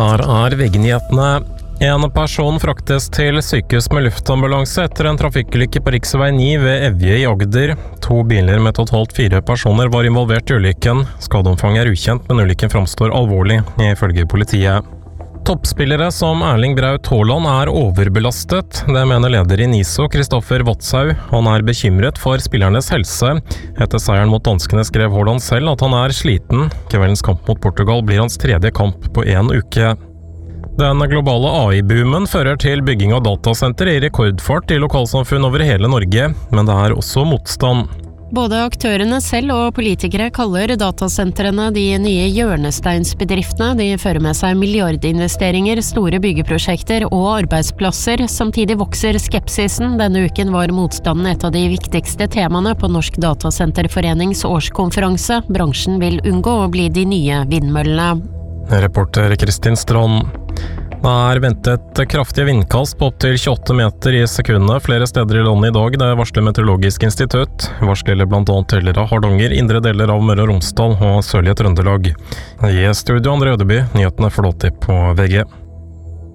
Her VG-nyhetene. En person fraktes til sykehus med luftambulanse etter en trafikkulykke på riksvei 9 ved Evje i Agder. 2 biler med totalt 4 personer var involvert i ulykken. Skadeomfanget er ukjent, men ulykken framstår alvorlig, ifølge politiet. Toppspillere som Erling Braut Haaland er overbelastet. Det mener leder i NISO, Kristoffer Watzau. Han er bekymret for spillernes helse. Etter seieren mot danskene skrev Haaland selv at han er sliten. Kveldens kamp mot Portugal blir hans 3. kamp på 1 uke. Den globale AI-boomen fører til bygging av datasenter i rekordfart i lokalsamfunn over hele Norge, men det er også motstand. Både aktørene selv og politikere kaller datasentrene de nye hjørnesteinsbedriftene. De fører med seg milliardinvesteringer, store byggeprosjekter og arbeidsplasser. Samtidig vokser skepsisen. Denne uken var motstanden et av de viktigste temaene på Norsk Datasenterforenings årskonferanse. Bransjen vil unngå å bli de nye vindmøllene. Reporter Kristin Strand. Det er ventet kraftige vindkast på opp til 28 meter i sekundet flere steder i landet i dag. Det varsler Meteorologisk institutt. Varsler blant annet deler av Hardanger, indre deler av Møre og Romsdal og sørlige Trøndelag. I studio Andre Ødeby, nyhetene forlåter på VG.